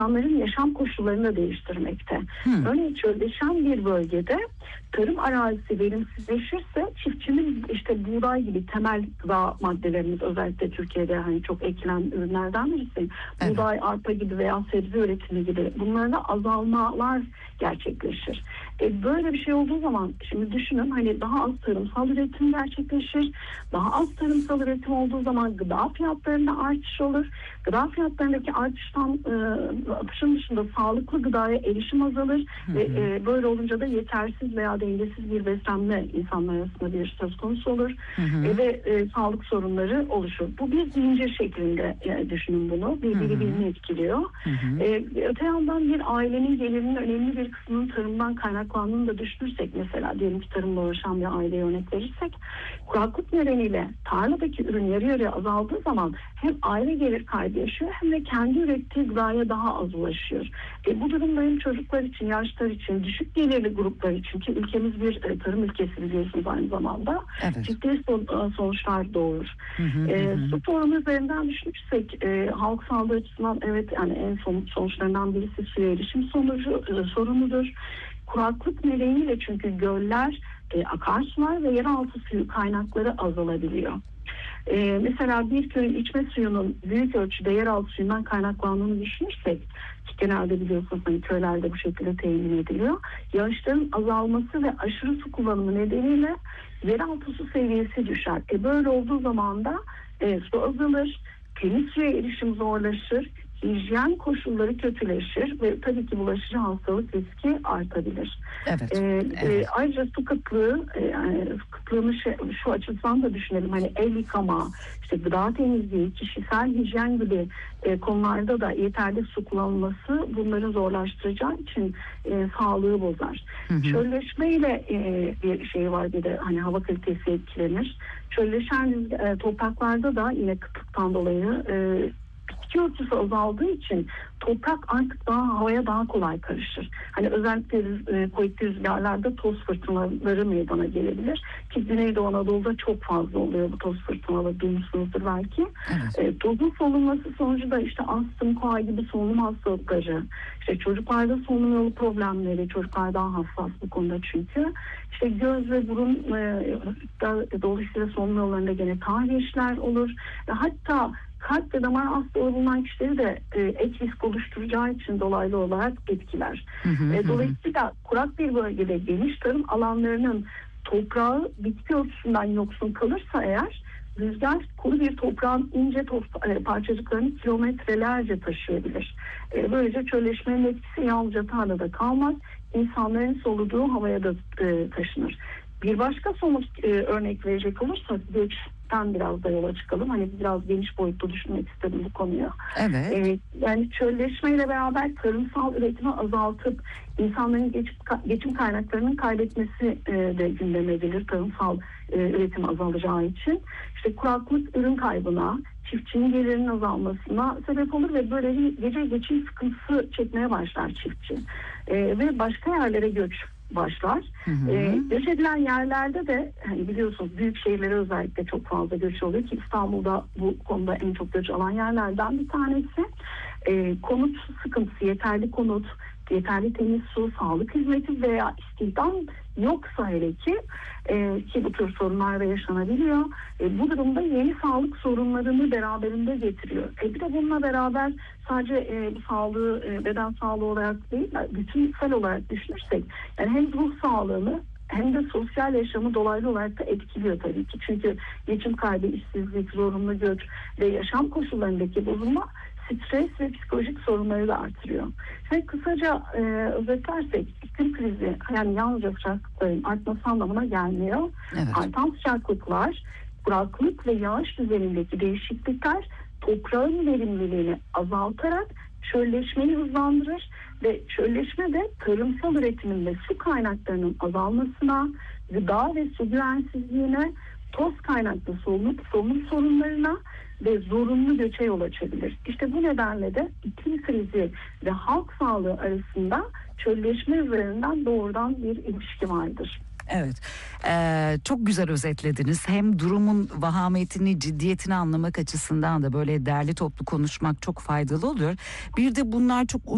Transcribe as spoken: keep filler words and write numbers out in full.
İnsanların yaşam koşullarını da değiştirmekte. Hmm. Örneğin çölleşen bir bölgede tarım arazisi verimsizleşirse çiftçinin işte buğday gibi temel gıda maddelerimiz, özellikle Türkiye'de hani çok ekilen ürünlerden birisi, Evet. buğday, arpa gibi veya sebze üretimi gibi bunlarda azalmalar gerçekleşir. E böyle bir şey olduğu zaman şimdi düşünün, hani daha az tarımsal üretim gerçekleşir. Daha az tarımsal üretim olduğu zaman gıda fiyatlarında artış olur. Gıda fiyatlarındaki artıştan e, artışın dışında sağlıklı gıdaya erişim azalır Hı hı. ve e, böyle olunca da yetersiz veya dengesiz bir beslenme insanlar arasında bir söz konusu olur. Hı hı. E, ve e, sağlık sorunları oluşur. Bu bir zincir şeklinde e, düşünün bunu. Birbiri Hı hı. birbirini etkiliyor. Hı hı. E, öte yandan bir ailenin gelirinin önemli bir kısmının tarımdan kaynaklandığını da düşünürsek, mesela diyelim ki tarımla uğraşan bir aileye örnek verirsek, kuraklık nedeniyle tarladaki ürün yarı yarıya azaldığı zaman hem aile gelir kaybı yaşıyor hem de kendi ürettiği gıdaya daha az ulaşıyor. E, bu durumda hem çocuklar için, yaşlılar için, düşük gelirli gruplar için, ki ülkemiz bir e, tarım ülkesi biliyorsunuz aynı zamanda, Evet. ciddi son, sonuçlar doğurur. Hı hı, E, hı hı. su sorunu üzerinden düşünürsek e, halk sağlığı açısından evet, yani en son sonuçlarından birisi suya erişim sonucu e, sorunudur. Kuraklık nedeniyle çünkü göller, e, akarsular ve yeraltı suyu kaynakları azalabiliyor. Ee, mesela bir köyün içme suyunun büyük ölçüde yeraltı suyundan kaynaklandığını düşünürsek, ki genelde biliyorsunuz hani köylerde bu şekilde temin ediliyor. Yağışların azalması ve aşırı su kullanımı nedeniyle yeraltı su seviyesi düşer. E böyle olduğu zaman da e, su azalır, temiz suya erişim zorlaşır, hijyen koşulları kötüleşir ve tabii ki bulaşıcı hastalık riski artabilir. Evet. Ee, Evet. e, ayrıca su kıtlığı, e, yani su kıtlığını şey, şu açıdan da düşünelim. Hani el yıkama, işte gıda temizliği, kişisel hijyen gibi e, konularda da yeterli su kullanılması bunları zorlaştıracağı için e, sağlığı bozar. Hı hı. Çölleşmeyle e, bir şey var, bir de hani hava kalitesi etkilenir. Çölleşen e, topraklarda da yine kıtlıktan dolayı e, bitki örtüsü azaldığı için toprak artık daha havaya daha kolay karışır. Hani özellikle e, kuvvetli rüzgarlarda toz fırtınaları meydana gelebilir. Ki Güneydoğu Anadolu'da çok fazla oluyor bu toz fırtınaları, duymuşsunuzdur belki. Evet. E, tozun solunması sonucu da işte astım, koa gibi solunum hastalıkları, işte çocuklarda solunum yolu problemleri, çocuklar daha hassas bu konuda çünkü. İşte göz ve burun e, da, dolayısıyla solunum yollarında gene tahrişler olur. E, hatta kalp ve damar hastalığı bulunan kişileri de e, ek risk oluşturacağı için dolaylı olarak etkiler. Hı hı, E, hı hı. dolayısıyla kurak bir bölgede geniş tarım alanlarının toprağı bitki örtüsünden yoksun kalırsa eğer, rüzgar kuru bir toprağın ince toz, e, parçacıklarını kilometrelerce taşıyabilir. E, böylece çölleşmenin etkisi yalnızca tarlada kalmaz, insanların soluduğu havaya da e, taşınır. Bir başka somut e, örnek verecek olursak, göçten biraz da yola çıkalım. Hani biraz geniş boyutlu düşünmek istedim bu konuyu. Evet. E, yani çölleşmeyle beraber tarımsal üretimi azaltıp insanların geçim, geçim kaynaklarının kaybetmesi e, de gündeme gelir, tarımsal e, üretim azalacağı için. İşte kuraklık ürün kaybına, çiftçinin gelirinin azalmasına sebep olur ve böyle gece geçim sıkıntısı çekmeye başlar çiftçi. E, ve başka yerlere göç başlar. Hı hı. E, göç edilen yerlerde de hani biliyorsunuz büyük şehirlere özellikle çok fazla göç oluyor ki İstanbul'da bu konuda en çok göç alan yerlerden bir tanesi. E, konut sıkıntısı, yeterli konut, yeterli temiz su, sağlık hizmeti veya istihdam yoksa hele ki e, ki bu tür sorunlar da yaşanabiliyor. E, bu durumda yeni sağlık sorunlarını beraberinde getiriyor. E, bir de bununla beraber sadece e, bu sağlığı e, beden sağlığı olarak değil, bütünsel olarak düşünürsek, yani hem ruh sağlığını hem de sosyal yaşamı dolaylı olarak da etkiliyor tabii ki. Çünkü geçim kaybı, işsizlik, zorunlu göç ve yaşam koşullarındaki bozulma stres ve psikolojik sorunları da artırıyor. Şimdi kısaca e, özetlersek, iklim krizi yani yalnızca sıcaklıkların artması anlamına gelmiyor. Evet. Artan sıcaklıklar, kuraklık ve yağış düzenindeki değişiklikler toprağın verimliliğini azaltarak çölleşmeyi hızlandırır ve çölleşme de tarımsal üretimin ve su kaynaklarının azalmasına, gıda ve su güvensizliğine, toz kaynaklı solunum, solunum sorunlarına ve zorunlu göçe yol açabilir. İşte bu nedenle de iklim krizi ve halk sağlığı arasında çölleşme üzerinden doğrudan bir ilişki vardır. Evet, ee, çok güzel özetlediniz. Hem durumun vahametini, ciddiyetini anlamak açısından da böyle derli toplu konuşmak çok faydalı oluyor. Bir de bunlar çok